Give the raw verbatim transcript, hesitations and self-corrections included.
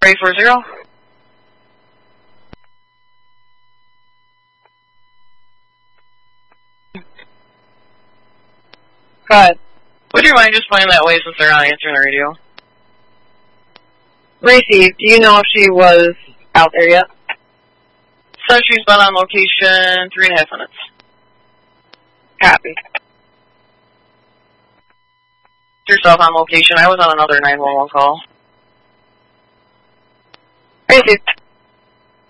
three four zero. Go ahead. Would you mind just playing that way since they're not answering the radio? Receive. Do you know if she was out there yet? Says she's been on location three and a half minutes. Copy. Yourself on location. I was on another nine one one call. Receive.